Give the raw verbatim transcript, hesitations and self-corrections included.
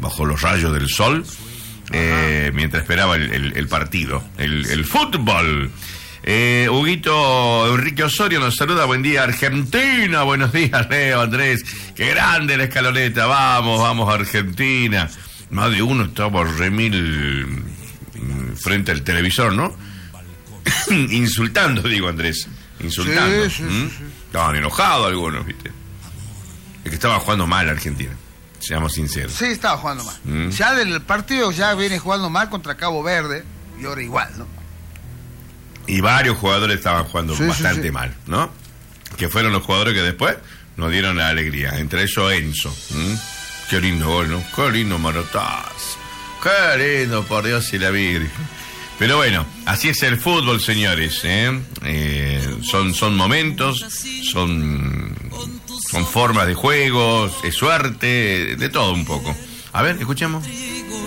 bajo los rayos del sol, eh, mientras esperaba el, el, el partido, el, el fútbol. Eh, Huguito Enrique Osorio nos saluda, buen día Argentina, buenos días Leo, Andrés, qué grande la escaloneta, vamos, vamos Argentina. Más de uno estaba remil frente al televisor, ¿no? Insultando, digo Andrés, insultando. Sí, sí, ¿Mm? sí, sí. Estaban enojados algunos, ¿viste? Es que estaba jugando mal Argentina, seamos sinceros. Sí, estaba jugando mal. Mm. Ya del partido ya viene jugando mal contra Cabo Verde y ahora igual, ¿no? Y varios jugadores estaban jugando Sí, bastante sí, sí. mal, ¿no? Que fueron los jugadores que después nos dieron la alegría. Entre ellos Enzo. ¿Mm? Qué lindo gol, ¿no? Qué lindo manotazo. Qué lindo, por Dios y la Virgen. Pero bueno, así es el fútbol, señores. ¿eh? Eh, son, son momentos, son, son formas de juego, es suerte, de todo un poco. A ver, escuchemos.